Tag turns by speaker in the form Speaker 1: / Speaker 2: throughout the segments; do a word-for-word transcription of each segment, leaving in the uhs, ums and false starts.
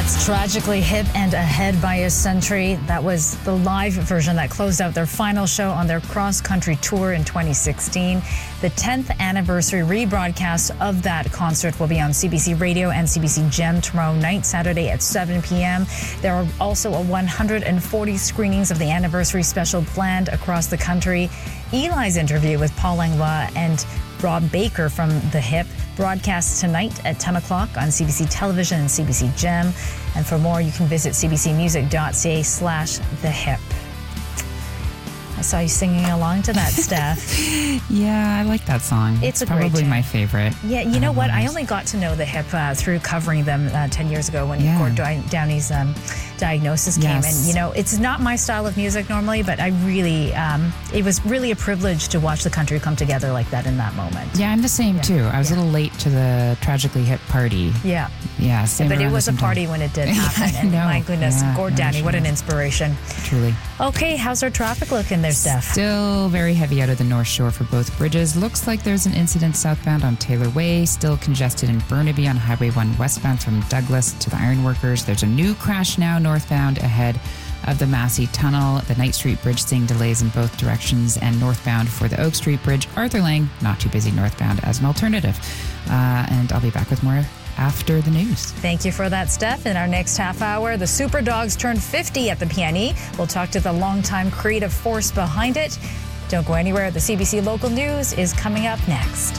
Speaker 1: That's Tragically Hip and Ahead by a Century. That was the live version that closed out their final show on their cross-country tour in twenty sixteen. The tenth anniversary rebroadcast of that concert will be on C B C Radio and C B C Gem tomorrow night, Saturday at seven p.m. There are also a one hundred forty screenings of the anniversary special planned across the country. Eli's interview with Paul Langlois and Rob Baker from The Hip broadcasts tonight at ten o'clock on C B C Television and C B C Gem. And for more, you can visit cbcmusic.ca slash The Hip. I saw you singing along to that, Steph.
Speaker 2: Yeah, I like that song.
Speaker 1: It's,
Speaker 2: it's
Speaker 1: a
Speaker 2: probably
Speaker 1: great tune.
Speaker 2: my favorite.
Speaker 1: Yeah, you know
Speaker 2: um,
Speaker 1: what? I only got to know The Hip uh, through covering them uh, ten years ago when
Speaker 2: Yeah.
Speaker 1: Gord Downey's um, diagnosis came.
Speaker 2: Yes.
Speaker 1: And, you know, it's not my style of music normally, but I really, um, it was really a privilege to watch the country come together like that in that moment.
Speaker 2: Yeah, I'm the same
Speaker 1: Yeah.
Speaker 2: too. I was
Speaker 1: Yeah.
Speaker 2: a little late to the Tragically Hip party.
Speaker 1: Yeah.
Speaker 2: Yeah, same
Speaker 1: But it
Speaker 2: around
Speaker 1: was
Speaker 2: the
Speaker 1: a
Speaker 2: same time.
Speaker 1: party when it did happen.
Speaker 2: I
Speaker 1: And
Speaker 2: know.
Speaker 1: my goodness,
Speaker 2: Yeah,
Speaker 1: Gord
Speaker 2: no,
Speaker 1: Downey,
Speaker 2: she
Speaker 1: what an
Speaker 2: was.
Speaker 1: inspiration.
Speaker 2: Truly.
Speaker 1: Okay, how's our traffic looking there, Steph?
Speaker 2: Still very heavy out of the North Shore for both bridges. Looks like there's an incident southbound on Taylor Way. Still congested in Burnaby on Highway one westbound from Douglas to the Ironworkers. There's a new crash now northbound ahead of the Massey Tunnel. The Knight Street Bridge seeing delays in both directions, and northbound for the Oak Street Bridge. Arthur Lang, not too busy northbound as an alternative. Uh, and I'll be back with more after the news.
Speaker 1: Thank you for that, Steph. In our next half hour, the Super Dogs turned fifty at the P N E. We'll talk to the longtime creative force behind it. Don't go anywhere. The C B C Local News is coming up next.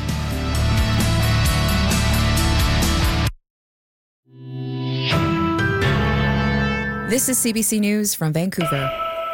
Speaker 3: This is C B C News from Vancouver.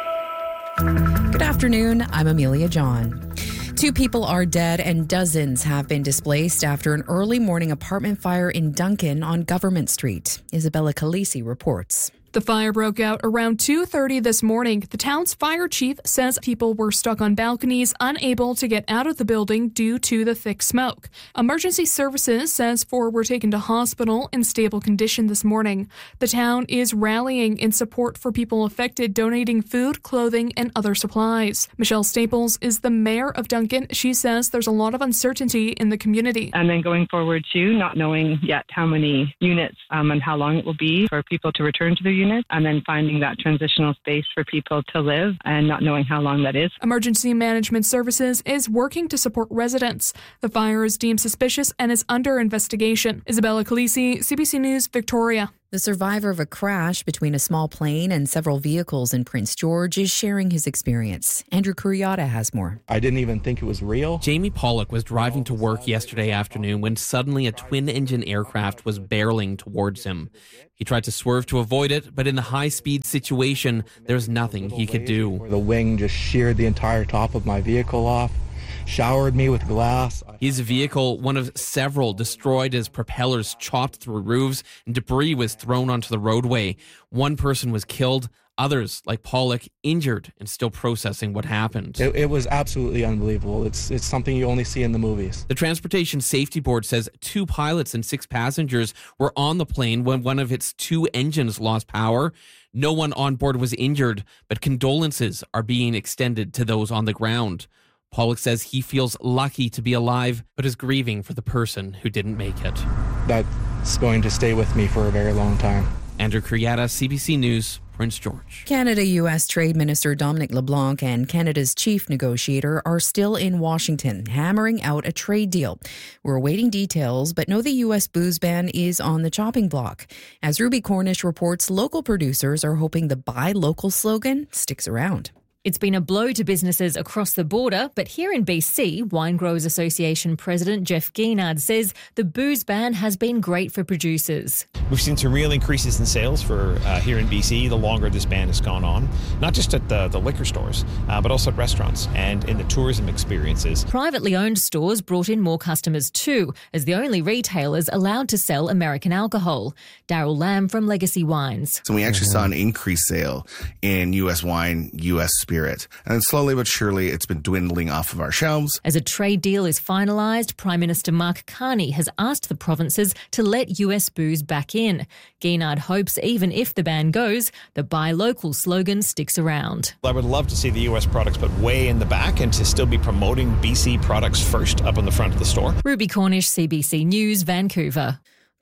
Speaker 3: Good afternoon, I'm Amelia John. Two people are dead and dozens have been displaced after an early morning apartment fire in Duncan on Government Street. Isabella Calisi reports.
Speaker 4: The fire broke out around two thirty this morning. The town's fire chief says people were stuck on balconies, unable to get out of the building due to the thick smoke. Emergency Services says four were taken to hospital in stable condition this morning. The town is rallying in support for people affected, donating food, clothing, and other supplies. Michelle Staples is the mayor of Duncan. She says there's a lot of uncertainty in the community.
Speaker 5: And then going forward too, not knowing yet how many units um, and how long it will be for people to return to their units. And then finding that transitional space for people to live and not knowing how long that is.
Speaker 4: Emergency Management Services is working to support residents. The fire is deemed suspicious and is under investigation. Isabella Calisi, C B C News, Victoria.
Speaker 3: The survivor of a crash between a small plane and several vehicles in Prince George is sharing his experience. Andrew Kuriata has more.
Speaker 6: I didn't even think it was real.
Speaker 7: Jamie Pollock was driving to work yesterday afternoon when suddenly a twin-engine aircraft was barreling towards him. He tried to swerve to avoid it, but in the high-speed situation, there's nothing he could do.
Speaker 6: The wing just sheared the entire top of my vehicle off, showered me with glass.
Speaker 7: His vehicle, one of several, destroyed as propellers chopped through roofs and debris was thrown onto the roadway. One person was killed. Others, like Pollock, injured and still processing what happened.
Speaker 6: It, it was absolutely unbelievable. It's it's something you only see in the movies.
Speaker 7: The Transportation Safety Board says two pilots and six passengers were on the plane when one of its two engines lost power. No one on board was injured, but condolences are being extended to those on the ground. Pollock says he feels lucky to be alive, but is grieving for the person who didn't make it.
Speaker 6: That's going to stay with me for a very long time.
Speaker 7: Andrew Kuriata, C B C News, Prince George.
Speaker 3: Canada-U S Trade Minister Dominic LeBlanc and Canada's chief negotiator are still in Washington, hammering out a trade deal. We're awaiting details, but know the U S booze ban is on the chopping block. As Ruby Cornish reports, local producers are hoping the Buy Local slogan sticks around.
Speaker 8: It's been a blow to businesses across the border, but here in B C, Wine Growers Association President Jeff Guinard says the booze ban has been great for producers.
Speaker 9: We've seen some real increases in sales for uh, here in B C the longer this ban has gone on, not just at the, the liquor stores, uh, but also at restaurants and in the tourism experiences.
Speaker 8: Privately owned stores brought in more customers too, as the only retailers allowed to sell American alcohol. Daryl Lamb from Legacy Wines.
Speaker 10: So we actually saw an increased sale in U S wine, U S spirit. And slowly but surely, it's been dwindling off of our shelves.
Speaker 8: As a trade deal is finalised, Prime Minister Mark Carney has asked the provinces to let U S booze back in. Guinard hopes even if the ban goes, the Buy Local slogan sticks around.
Speaker 9: I would love to see the U S products put way in the back and to still be promoting B C products first up on the front of the store.
Speaker 8: Ruby Cornish, C B C News, Vancouver.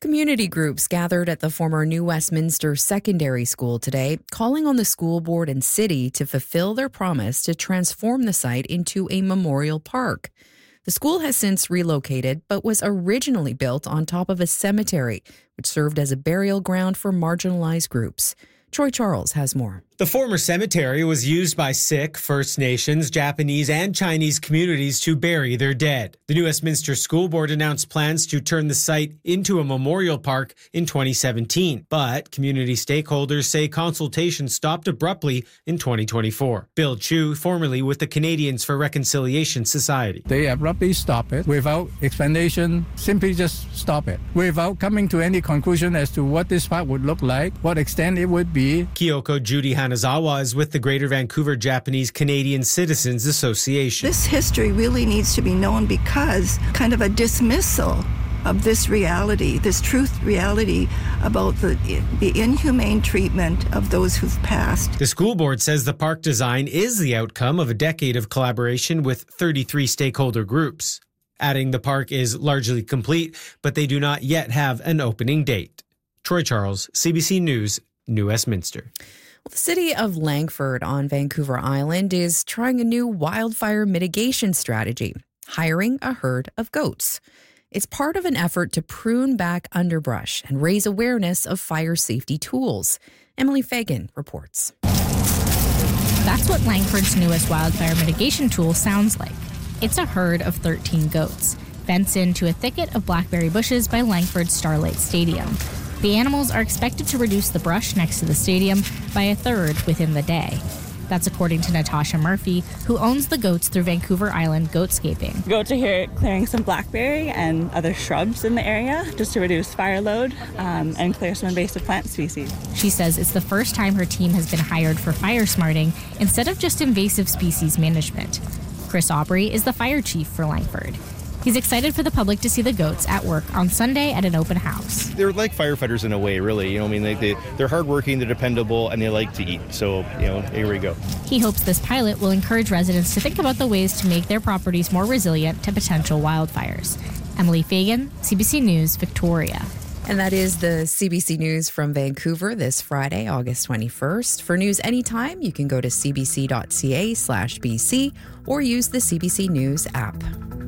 Speaker 3: Community groups gathered at the former New Westminster Secondary School today, calling on the school board and city to fulfill their promise to transform the site into a memorial park. The school has since relocated, but was originally built on top of a cemetery, which served as a burial ground for marginalized groups. Troy Charles has more.
Speaker 11: The former cemetery was used by Sikh, First Nations, Japanese, and Chinese communities to bury their dead. The New Westminster School Board announced plans to turn the site into a memorial park in twenty seventeen, but community stakeholders say consultation stopped abruptly in twenty twenty-four. Bill Chu, formerly with the Canadians for Reconciliation Society.
Speaker 12: They abruptly stopped it without explanation, simply just stop it, without coming to any conclusion as to what this park would look like, what extent it would be.
Speaker 11: Kyoko Judy Hanazawa is with the Greater Vancouver Japanese Canadian Citizens Association.
Speaker 13: This history really needs to be known because kind of a dismissal of this reality, this truth reality about the, the inhumane treatment of those who've passed.
Speaker 11: The school board says the park design is the outcome of a decade of collaboration with thirty-three stakeholder groups. Adding the park is largely complete, but they do not yet have an opening date. Troy Charles, C B C News, New Westminster.
Speaker 3: Well, the city of Langford on Vancouver Island is trying a new wildfire mitigation strategy, hiring a herd of goats. It's part of an effort to prune back underbrush and raise awareness of fire safety tools. Emily Fagan reports.
Speaker 14: That's what Langford's newest wildfire mitigation tool sounds like. It's a herd of thirteen goats, fenced into a thicket of blackberry bushes by Langford's Starlight Stadium. The animals are expected to reduce the brush next to the stadium by a third within the day. That's according to Natasha Murphy, who owns the goats through Vancouver Island Goatscaping.
Speaker 15: Goats are here clearing some blackberry and other shrubs in the area just to reduce fire load um, and clear some invasive plant species.
Speaker 14: She says it's the first time her team has been hired for fire smarting instead of just invasive species management. Chris Aubry is the fire chief for Langford. He's excited for the public to see the goats at work on Sunday at an open house.
Speaker 16: They're like firefighters in a way, really. You know, I mean, they, they, they're hardworking, they're dependable, and they like to eat. So, you know, here we go.
Speaker 14: He hopes this pilot will encourage residents to think about the ways to make their properties more resilient to potential wildfires. Emily Fagan, C B C News, Victoria.
Speaker 3: And that is the C B C News from Vancouver this Friday, August twenty-first. For news anytime, you can go to cbc.ca slash BC or use the C B C News app.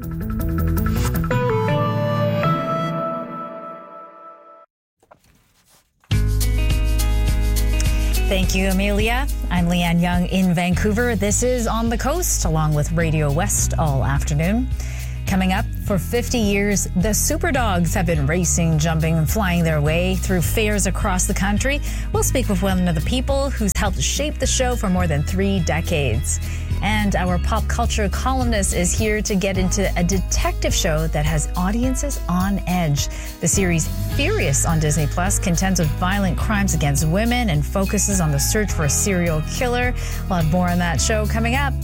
Speaker 1: Thank you, Amelia. I'm Leanne Young in Vancouver. This is On the Coast, along with Radio West all afternoon. Coming up, for fifty years, the Superdogs have been racing, jumping, and flying their way through fairs across the country. We'll speak with one of the people who's helped shape the show for more than three decades. And our pop culture columnist is here to get into a detective show that has audiences on edge. The series Furious on Disney Plus contends with violent crimes against women and focuses on the search for a serial killer. We'll have more on that show coming up.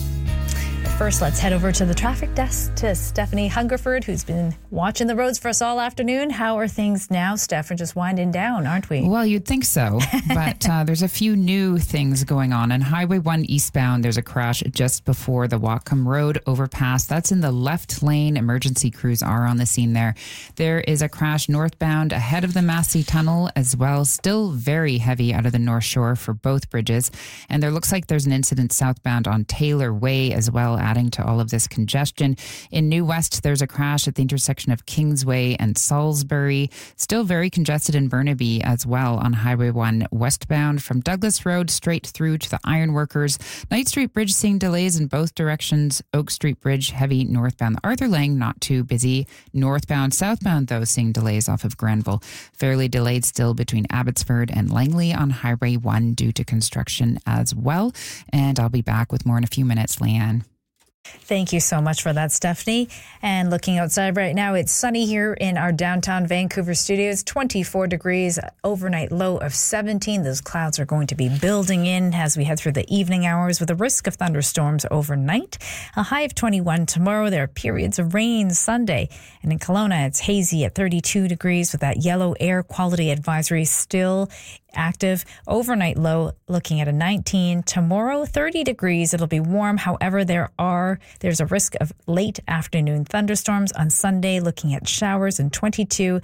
Speaker 1: First, let's head over to the traffic desk to Stephanie Hungerford, who's been watching the roads for us all afternoon. How are things now, Steph? We're just winding down, aren't we?
Speaker 2: Well, you'd think so, but uh, there's a few new things going on. On Highway one eastbound, there's a crash just before the Whatcom Road overpass. That's in the left lane. Emergency crews are on the scene there. There is a crash northbound ahead of the Massey Tunnel as well. Still very heavy out of the North Shore for both bridges. And there looks like there's an incident southbound on Taylor Way as well, adding to all of this congestion. In New West, there's a crash at the intersection of Kingsway and Salisbury. Still very congested in Burnaby as well on Highway one westbound from Douglas Road straight through to the Ironworkers. Knight Street Bridge seeing delays in both directions. Oak Street Bridge heavy northbound. Arthur Lang not too busy. Northbound, southbound though seeing delays off of Granville. Fairly delayed still between Abbotsford and Langley on Highway one due to construction as well. And I'll be back with more in a few minutes, Leanne.
Speaker 1: Thank you so much for that, Stephanie. And looking outside right now, it's sunny here in our downtown Vancouver studios, twenty-four degrees, overnight low of seventeen. Those clouds are going to be building in as we head through the evening hours with a risk of thunderstorms overnight. A high of twenty-one tomorrow. There are periods of rain Sunday. And in Kelowna, it's hazy at thirty-two degrees with that yellow air quality advisory still active. Overnight low looking at a nineteen. Tomorrow, thirty degrees. It'll be warm. However, there are there's a risk of late afternoon thunderstorms on Sunday, looking at showers and twenty-two.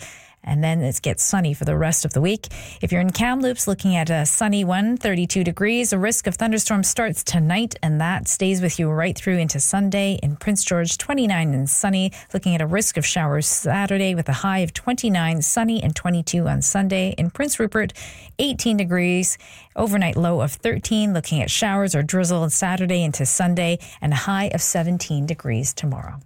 Speaker 1: and then it gets sunny for the rest of the week. If you're in Kamloops, looking at a sunny one, thirty-two degrees. A risk of thunderstorms starts tonight, and that stays with you right through into Sunday. In Prince George, twenty-nine and sunny. Looking at a risk of showers Saturday with a high of twenty-nine, sunny, and twenty-two on Sunday. In Prince Rupert, eighteen degrees. Overnight low of thirteen. Looking at showers or drizzle on Saturday into Sunday, and a high of seventeen degrees tomorrow.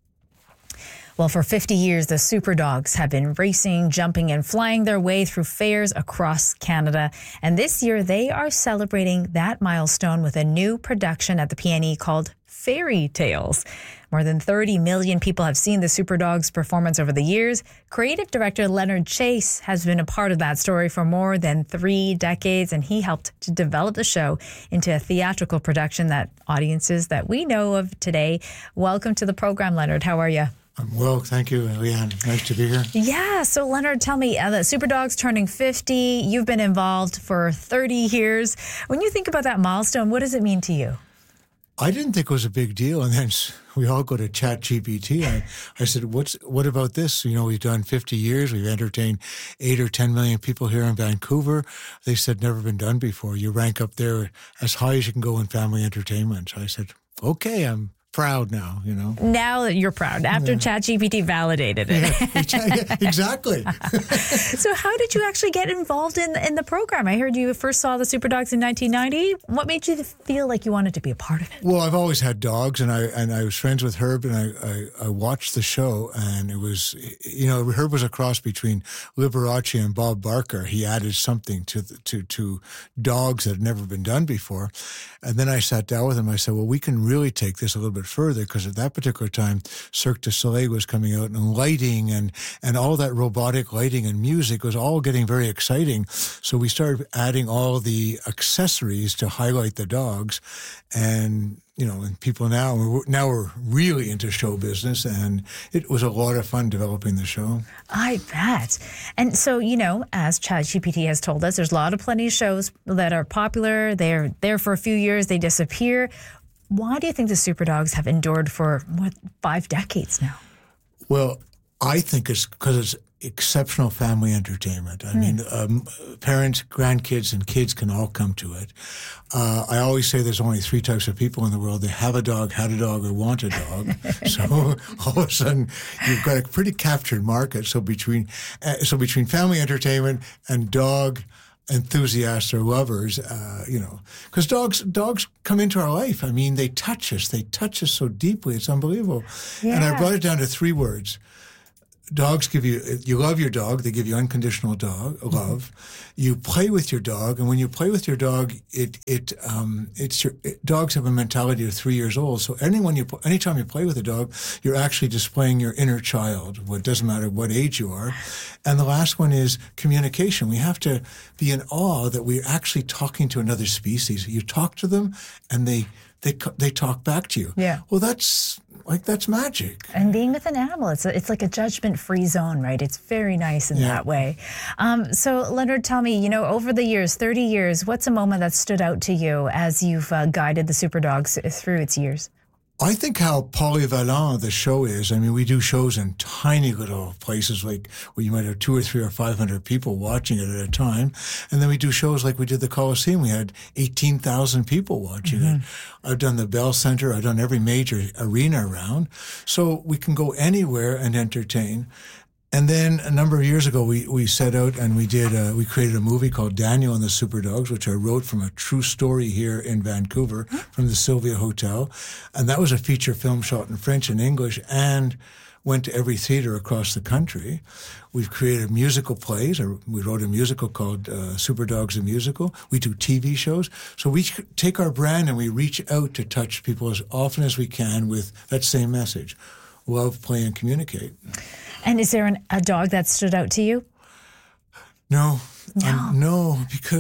Speaker 1: Well, for fifty years, the Super Dogs have been racing, jumping, and flying their way through fairs across Canada. And this year, they are celebrating that milestone with a new production at the P N E called Fairy Tales. More than thirty million people have seen the Super Dogs performance over the years. Creative director Leonard Chase has been a part of that story for more than three decades, and he helped to develop the show into a theatrical production that audiences that we know of today. Welcome to the program, Leonard. How are you?
Speaker 17: I'm well, thank you, Leanne. Nice to be here.
Speaker 1: Yeah, so Leonard, tell me, uh, the Super Dogs turning fifty, you've been involved for thirty years. When you think about that milestone, what does it mean to you?
Speaker 17: I didn't think it was a big deal, and then we all go to Chat G P T. I, I said, "What's what about this? You know, we've done fifty years. We've entertained eight or ten million people here in Vancouver." They said, "Never been done before. You rank up there as high as you can go in family entertainment." So I said, "Okay, I'm proud now, you know."
Speaker 1: Now that you're proud, after yeah. ChatGPT validated it.
Speaker 17: Yeah, exactly.
Speaker 1: So how did you actually get involved in, in the program? I heard you first saw the Super Dogs in nineteen ninety. What made you feel like you wanted to be a part of it?
Speaker 17: Well, I've always had dogs, and I and I was friends with Herb, and I, I, I watched the show, and it was, you know, Herb was a cross between Liberace and Bob Barker. He added something to the, to to dogs that had never been done before. And then I sat down with him. I said, well, we can really take this a little bit further, because at that particular time, Cirque du Soleil was coming out, and lighting and, and all that robotic lighting and music was all getting very exciting. So we started adding all the accessories to highlight the dogs. And, you know, and people now, we're, now we're really into show business, and it was a lot of fun developing the show.
Speaker 1: I bet. And so, you know, as ChatGPT has told us, there's a lot of plenty of shows that are popular. They're there for a few years, they disappear. Why do you think the Super Dogs have endured for what, five decades now?
Speaker 17: Well, I think it's because it's exceptional family entertainment. I mm. mean, um, parents, grandkids, and kids can all come to it. Uh, I always say there's only three types of people in the world. They have a dog, had a dog, or want a dog. So all of a sudden, you've got a pretty captured market. So between, uh, so between family entertainment and dog enthusiasts or lovers, uh, you know, because dogs dogs come into our life. I mean, they touch us. They touch us so deeply. It's unbelievable. Yeah. And I brought it down to three words. Dogs give you, you love your dog. They give you unconditional dog love. Mm-hmm. You play with your dog, and when you play with your dog, it it um it's your it, dogs have a mentality of three years old. So anyone you anytime you play with a dog, you're actually displaying your inner child. Well, it doesn't matter what age you are. And the last one is communication. We have to be in awe that we're actually talking to another species. You talk to them, and they they they talk back to you.
Speaker 1: Yeah.
Speaker 17: Well, that's. Like, that's magic.
Speaker 1: And being with an animal, it's a, it's like a judgment-free zone, right? It's very nice in yeah. that way. Um, so, Leonard, tell me, you know, over the years, thirty years, what's a moment that stood out to you as you've uh, guided the Super Dogs through its years?
Speaker 17: I think how polyvalent the show is. I mean, we do shows in tiny little places, like where you might have two or three or five hundred people watching it at a time. And then we do shows like we did the Coliseum. We had eighteen thousand people watching mm-hmm. it. I've done the Bell Center. I've done every major arena around. So we can go anywhere and entertain. And then a number of years ago, we, we set out and we did a, we created a movie called Daniel and the Super Dogs, which I wrote from a true story here in Vancouver from the Sylvia Hotel. And that was a feature film shot in French and English and went to every theater across the country. We've created musical plays, or we wrote a musical called uh, Super Dogs the Musical. We do T V shows. So we take our brand and we reach out to touch people as often as we can with that same message. Love, play, and communicate.
Speaker 1: And is there an, a dog that stood out to you?
Speaker 17: No. No, um, no, because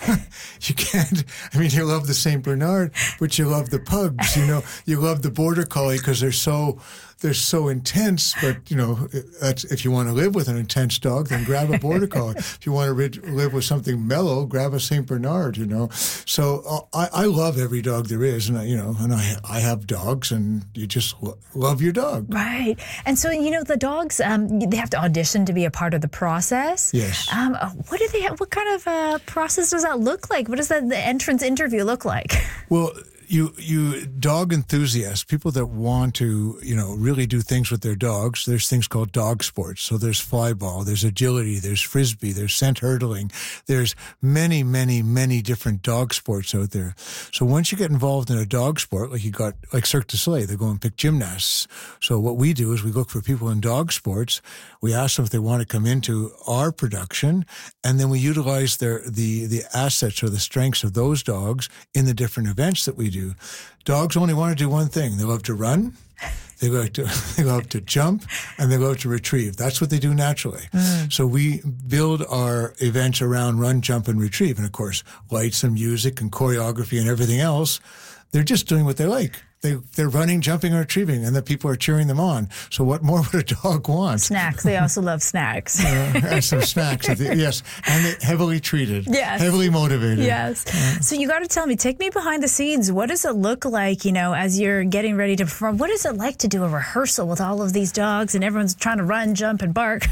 Speaker 17: You can't, I mean, you love the Saint Bernard, but you love the pugs, you know, you love the Border Collie because they're so, they're so intense, but, you know, that's, if you want to live with an intense dog, then grab a Border Collie. If you want to rid, live with something mellow, grab a Saint Bernard, you know. So uh, I, I love every dog there is, and I, you know, and I I have dogs, and you just lo- love your dog.
Speaker 1: Right. And so, you know, the dogs, um, they have to audition to be a part of the process.
Speaker 17: Yes.
Speaker 1: Um, what do they have, what kind of uh, process does that look like? What does that, the entrance interview look like?
Speaker 17: Well, You, you dog enthusiasts, people that want to, you know, really do things with their dogs, there's things called dog sports. So there's flyball, there's agility, there's frisbee, there's scent hurdling. There's many, many, many different dog sports out there. So once you get involved in a dog sport, like you got, like Cirque du Soleil, they go and pick gymnasts. So what we do is we look for people in dog sports. We ask them if they want to come into our production, and then we utilize their, the, the assets or the strengths of those dogs in the different events that we do. Dogs only want to do one thing. They love to run, they love to, they love to jump, and they love to retrieve. That's what they do naturally. Mm. So we build our events around run, jump, and retrieve. And of course, lights and music and choreography and everything else, they're just doing what they like. They, they're running, jumping, and retrieving, and the people are cheering them on. So what more would a dog want?
Speaker 1: Snacks. They also love snacks.
Speaker 17: uh, and some snacks, yes. And they're heavily treated.
Speaker 1: Yes.
Speaker 17: Heavily motivated.
Speaker 1: Yes. Uh, so you got to tell me, take me behind the scenes. What does it look like, you know, as you're getting ready to perform? What is it like to do a rehearsal with all of these dogs and everyone's trying to run, jump, and bark?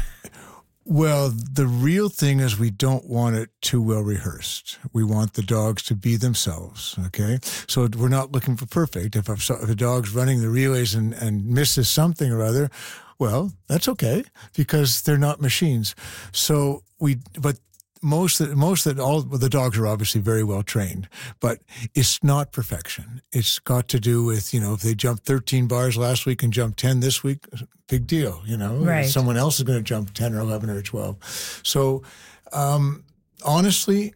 Speaker 17: Well, the real thing is we don't want it too well rehearsed. We want the dogs to be themselves, okay? So we're not looking for perfect. If, if a dog's running the relays and, and misses something or other, well, that's okay because they're not machines. So we, but most most that all the dogs are obviously very well trained, but it's not perfection. It's got to do with, you know, if they jumped thirteen bars last week and jumped ten this week, big deal, you know.
Speaker 1: Right.
Speaker 17: Someone else is going to jump ten or eleven or twelve. So um, honestly,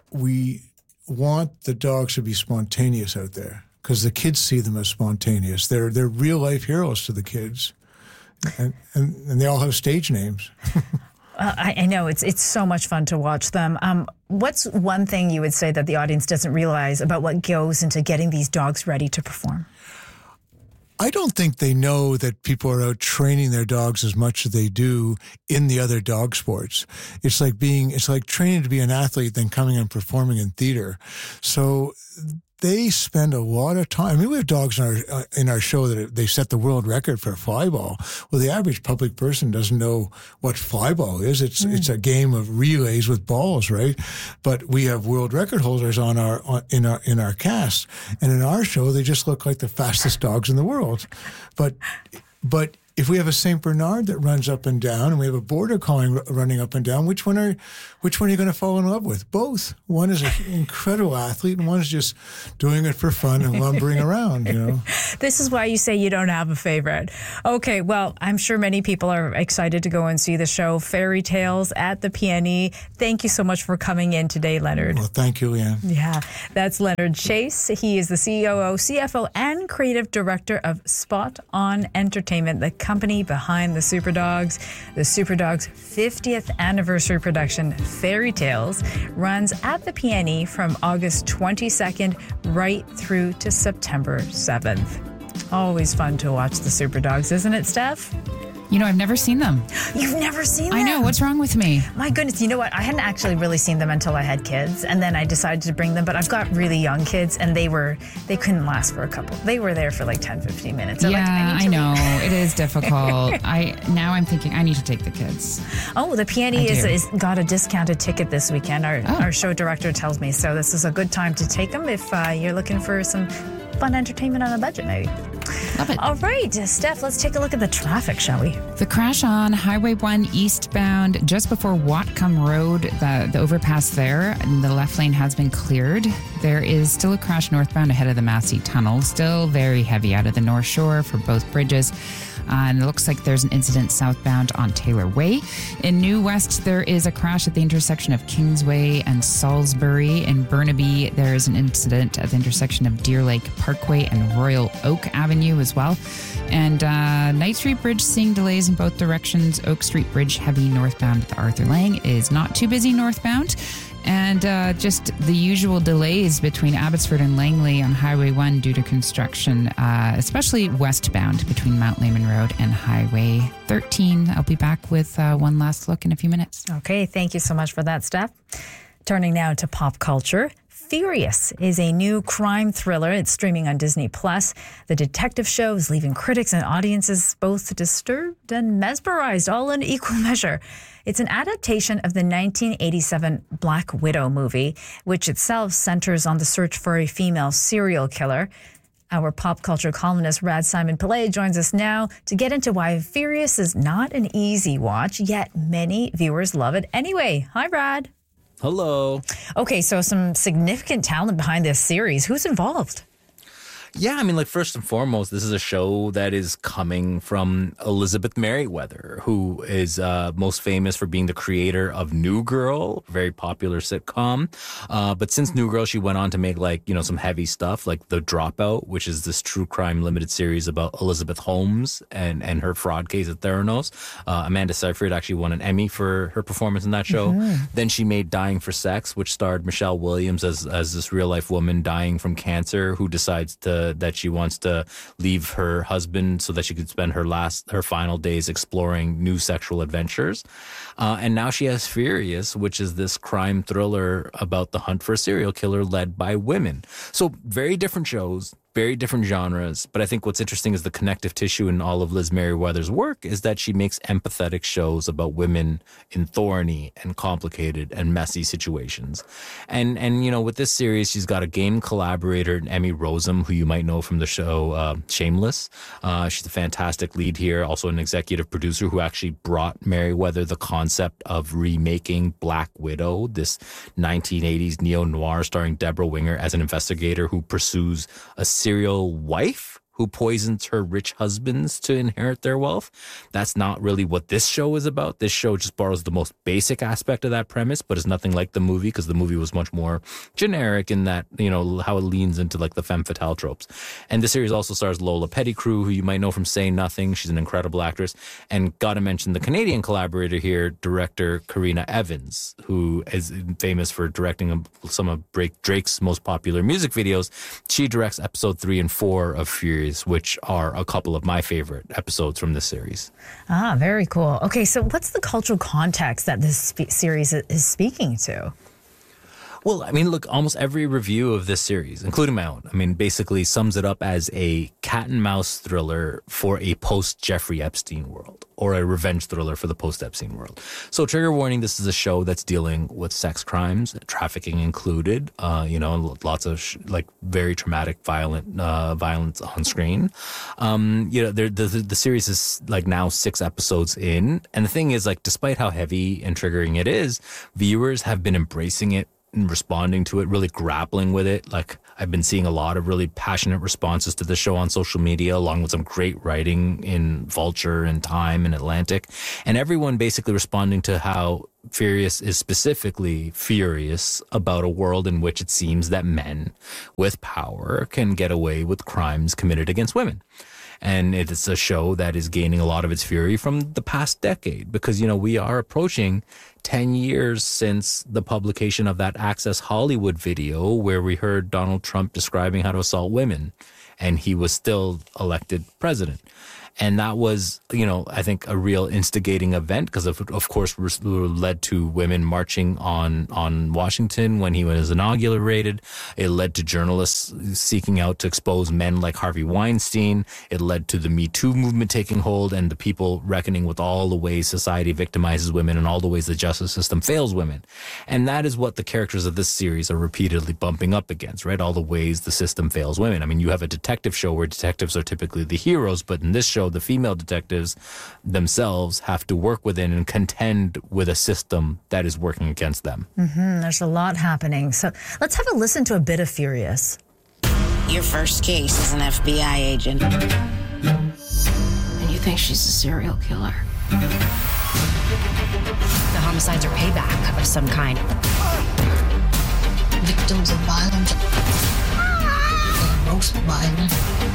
Speaker 17: we want the dogs to be spontaneous out there because the kids see them as spontaneous. They're they're real life heroes to the kids, and and, and they all have stage names.
Speaker 1: Uh, I, I know it's it's so much fun to watch them. Um, what's one thing you would say that the audience doesn't realize about what goes into getting these dogs ready to perform?
Speaker 17: I don't think they know that people are out training their dogs as much as they do in the other dog sports. It's like being, it's like training to be an athlete than coming and performing in theater. So they spend a lot of time. I mean, we have dogs in our uh, in our show that they set the world record for flyball. Well, the average public person doesn't know what flyball is. It's mm. it's a game of relays with balls, right? But we have world record holders on our on, in our in our cast, and in our show, they just look like the fastest dogs in the world. But but. If we have a Saint Bernard that runs up and down, and we have a Border Collie running up and down, which one are, which one are you going to fall in love with? Both. One is an incredible athlete, and one is just doing it for fun and lumbering around. You know.
Speaker 1: This is why you say you don't have a favorite. Okay, well, I'm sure many people are excited to go and see the show Fairy Tales at the P N E. Thank you so much for coming in today, Leonard.
Speaker 17: Well, thank you, Leanne.
Speaker 1: Yeah, that's Leonard Chase. He is the C O O, C F O, and creative director of Spot On Entertainment, the company behind the Superdogs. The Superdogs' fiftieth anniversary production, Fairy Tales, runs at the P N E from August twenty-second right through to September seventh. Always fun to watch the Superdogs, isn't it, Steph?
Speaker 2: You know, I've never seen them.
Speaker 1: You've never seen them?
Speaker 2: I know. What's wrong with me?
Speaker 1: My goodness. You know what? I hadn't actually really seen them until I had kids, and then I decided to bring them. But I've got really young kids, and they were they couldn't last for a couple. They were there for like ten, fifteen minutes. So
Speaker 2: yeah,
Speaker 1: like, I,
Speaker 2: I know. It is difficult. I Now I'm thinking I need to take the kids.
Speaker 1: Oh, the P N E is, is got a discounted ticket this weekend. Our,
Speaker 2: oh.
Speaker 1: our show director tells me. So this is a good time to take them if uh, you're looking for some fun entertainment on a budget, maybe.
Speaker 2: Love it.
Speaker 1: All right, Steph, let's take a look at the traffic, shall we?
Speaker 2: The crash on Highway one eastbound just before Whatcom Road, the, the overpass there, and the left lane has been cleared. There is still a crash northbound ahead of the Massey Tunnel. Still very heavy out of the North Shore for both bridges. Uh, and it looks like there's an incident southbound on Taylor Way. In New West, there is a crash at the intersection of Kingsway and Salisbury. In Burnaby, there is an incident at the intersection of Deer Lake Parkway and Royal Oak Avenue as well. And uh, Knight Street Bridge seeing delays in both directions. Oak Street Bridge heavy northbound at the Arthur Lang is not too busy northbound. And uh, just the usual delays between Abbotsford and Langley on Highway one due to construction, uh, especially westbound between Mount Lehman Road and Highway thirteen. I'll be back with uh, one last look in a few minutes.
Speaker 1: Okay, thank you so much for that, Steph. Turning now to pop culture. Furious is a new crime thriller. It's streaming on Disney Plus. The detective show is leaving critics and audiences both disturbed and mesmerized, all in equal measure. It's an adaptation of the nineteen eighty-seven Black Widow movie, which itself centers on the search for a female serial killer. Our pop culture columnist, Rad Simon Pillay, joins us now to get into why Furious is not an easy watch, yet many viewers love it anyway. Hi, Rad.
Speaker 18: Hello.
Speaker 1: Okay, so some significant talent behind this series. Who's involved?
Speaker 18: Yeah, I mean, like, first and foremost, this is a show that is coming from Elizabeth Merriweather, who is uh, most famous for being the creator of New Girl, very popular sitcom. Uh, but since New Girl, she went on to make, like, you know, some heavy stuff, like The Dropout, which is this true crime limited series about Elizabeth Holmes and, and her fraud case at Theranos. Uh, Amanda Seyfried actually won an Emmy for her performance in that show. Mm-hmm. Then she made Dying for Sex, which starred Michelle Williams as, as this real-life woman dying from cancer who decides to that she wants to leave her husband so that she could spend her last, her final days exploring new sexual adventures. Uh, and now she has Furious, which is this crime thriller about the hunt for a serial killer led by women. So very different shows, very different genres. But I think what's interesting is the connective tissue in all of Liz Merriweather's work is that she makes empathetic shows about women in thorny and complicated and messy situations. And, and you know, with this series, she's got a game collaborator, Emmy Rossum, who you might know from the show uh, Shameless. Uh, she's a fantastic lead here, also an executive producer who actually brought Merriweather the concept of remaking Black Widow, this nineteen eighties neo-noir starring Deborah Winger as an investigator who pursues a serial wife who poisons her rich husbands to inherit their wealth. That's not really what this show is about. This show just borrows the most basic aspect of that premise, but it's nothing like the movie because the movie was much more generic in that, you know, how it leans into like the femme fatale tropes. And the series also stars Lola Pettigrew, who you might know from Say Nothing. She's an incredible actress. And gotta mention the Canadian collaborator here, director Karina Evans, who is famous for directing some of Drake's most popular music videos. She directs episode three and four of Fury, which are a couple of my favorite episodes from this series.
Speaker 1: Ah, very cool. Okay, so what's the cultural context that this spe- series is speaking to?
Speaker 18: Well, I mean, look, almost every review of this series, including my own, I mean, basically sums it up as a cat and mouse thriller for a post-Jeffrey Epstein world, or a revenge thriller for the post-Epstein world. So trigger warning, this is a show that's dealing with sex crimes, trafficking included, uh, you know, lots of sh- like very traumatic, violent uh, violence on screen. Um, you know, the, the, the series is like now six episodes in. And the thing is, like, despite how heavy and triggering it is, viewers have been embracing it and responding to it, really grappling with it. Like, I've been seeing a lot of really passionate responses to the show on social media, along with some great writing in Vulture and Time and Atlantic, and everyone basically responding to how Furious is specifically furious about a world in which it seems that men with power can get away with crimes committed against women. And it's a show that is gaining a lot of its fury from the past decade because, you know, we are approaching ten years since the publication of that Access Hollywood video where we heard Donald Trump describing how to assault women, and he was still elected president. And that was, you know, I think a real instigating event because, of, of course, led to women marching on, on Washington when he was inaugurated. It led to journalists seeking out to expose men like Harvey Weinstein. It led to the Me Too movement taking hold and the people reckoning with all the ways society victimizes women and all the ways the justice system fails women. And that is what the characters of this series are repeatedly bumping up against, right? All the ways the system fails women. I mean, you have a detective show where detectives are typically the heroes, but in this show, the female detectives themselves have to work within and contend with a system that is working against them.
Speaker 1: Mm-hmm. There's a lot happening. So let's have a listen to a bit of Furious.
Speaker 19: Your first case as an F B I agent. And you think she's a serial killer.
Speaker 20: The homicides are payback of some kind.
Speaker 19: Victims of violence are most violent.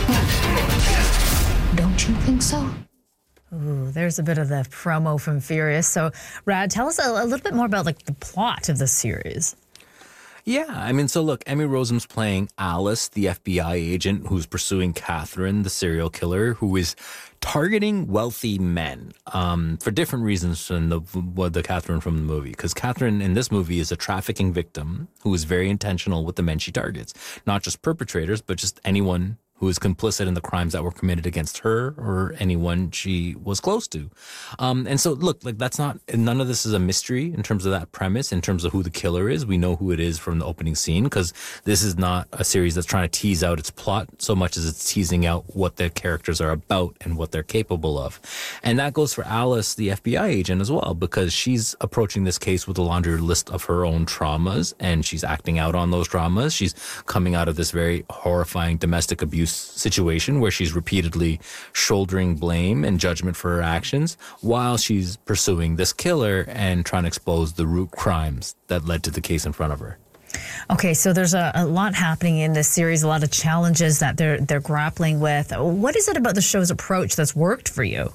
Speaker 19: Don't you think so?
Speaker 1: Ooh, there's a bit of the promo from Furious. So, Rad, tell us a, a little bit more about like the plot of the series.
Speaker 18: Yeah, I mean, so look, Emmy Rossum's playing Alice, the F B I agent who's pursuing Catherine, the serial killer, who is targeting wealthy men um, for different reasons than the, what the Catherine from the movie. Because Catherine in this movie is a trafficking victim who is very intentional with the men she targets. Not just perpetrators, but just anyone who is complicit in the crimes that were committed against her or anyone she was close to. Um, and so, look, like that's not, none of this is a mystery in terms of that premise, in terms of who the killer is. We know who it is from the opening scene, because this is not a series that's trying to tease out its plot so much as it's teasing out what the characters are about and what they're capable of. And that goes for Alice, the F B I agent, as well, because she's approaching this case with a laundry list of her own traumas, and she's acting out on those traumas. She's coming out of this very horrifying domestic abuse situation where she's repeatedly shouldering blame and judgment for her actions while she's pursuing this killer and trying to expose the root crimes that led to the case in front of her.
Speaker 1: Okay, so there's a, a lot happening in this series, a lot of challenges that they're they're grappling with. What is it about the show's approach that's worked for you?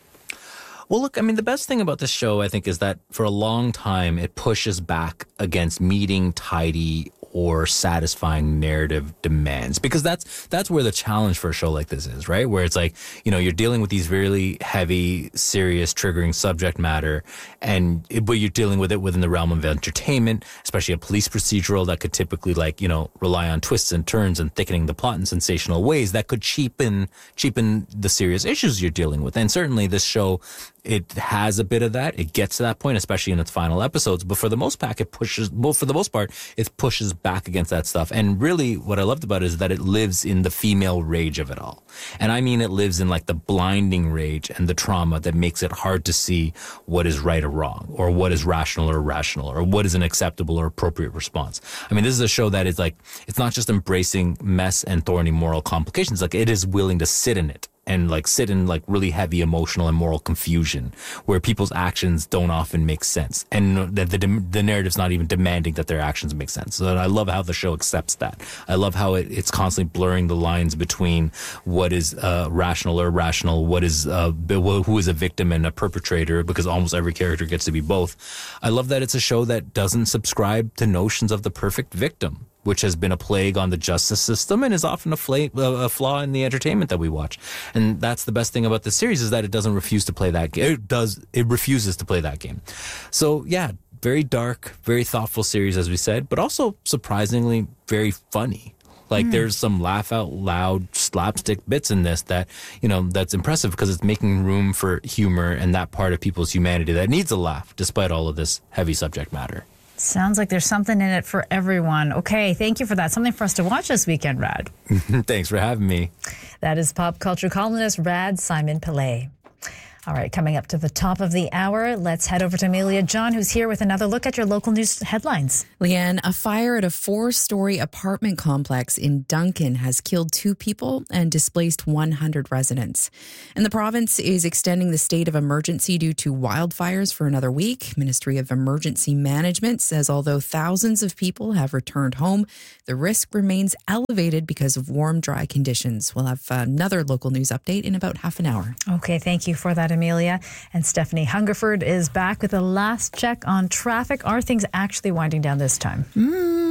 Speaker 18: Well, look, I mean, the best thing about this show, I think, is that for a long time, it pushes back against meeting tidy or satisfying narrative demands, because that's that's where the challenge for a show like this is, right? Where it's like, you know, you're dealing with these really heavy, serious, triggering subject matter, and it, but you're dealing with it within the realm of entertainment, especially a police procedural that could typically, like, you know, rely on twists and turns and thickening the plot in sensational ways that could cheapen cheapen the serious issues you're dealing with. And certainly this show, it has a bit of that. It gets to that point, especially in its final episodes. But for the most part, it pushes. Well, for the most part, it pushes back against that stuff. And really, what I loved about it is that it lives in the female rage of it all. And I mean, it lives in like the blinding rage and the trauma that makes it hard to see what is right or wrong, or what is rational or irrational, or what is an acceptable or appropriate response. I mean, this is a show that is like, it's not just embracing mess and thorny moral complications. Like, it is willing to sit in it. And like sit in like really heavy emotional and moral confusion where people's actions don't often make sense. And the, the, the narrative's not even demanding that their actions make sense. So I love how the show accepts that. I love how it, it's constantly blurring the lines between what is uh, rational or irrational, what is, uh, who is a victim and a perpetrator, because almost every character gets to be both. I love that it's a show that doesn't subscribe to notions of the perfect victim, which has been a plague on the justice system and is often a, fla- a flaw in the entertainment that we watch. And that's the best thing about this series, is that it doesn't refuse to play that game. It does. It refuses to play that game. So yeah, very dark, very thoughtful series, as we said, but also surprisingly very funny. Like mm. there's some laugh out loud slapstick bits in this that, you know, that's impressive because it's making room for humor and that part of people's humanity that needs a laugh despite all of this heavy subject matter.
Speaker 1: Sounds like there's something in it for everyone. Okay, thank you for that. Something for us to watch this weekend, Rad.
Speaker 18: Thanks for having me.
Speaker 1: That is pop culture columnist Rad Simon-Pillay. All right, coming up to the top of the hour, let's head over to Amelia John, who's here with another look at your local news headlines.
Speaker 3: Leanne, a fire at a four-story apartment complex in Duncan has killed two people and displaced one hundred residents. And the province is extending the state of emergency due to wildfires for another week. Ministry of Emergency Management says although thousands of people have returned home, the risk remains elevated because of warm, dry conditions. We'll have another local news update in about half an hour.
Speaker 1: Okay, thank you for that, Amelia. And Stephanie Hungerford is back with the last check on traffic. Are things actually winding down this time?
Speaker 3: Mm.